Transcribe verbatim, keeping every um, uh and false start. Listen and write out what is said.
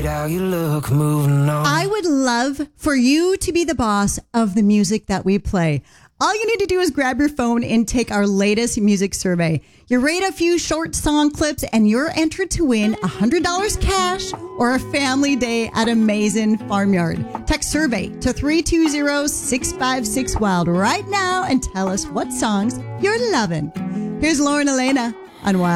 How you look moving on. I would love for you to be the boss of the music that we play. All you need to do is grab your phone and take our latest music survey. You rate a few short song clips and you're entered to win one hundred dollars cash or a family day at Amazing Farmyard. Text survey to three two zero, six five six WILD right now and tell us what songs you're loving. Here's Lauren Elena on Wild.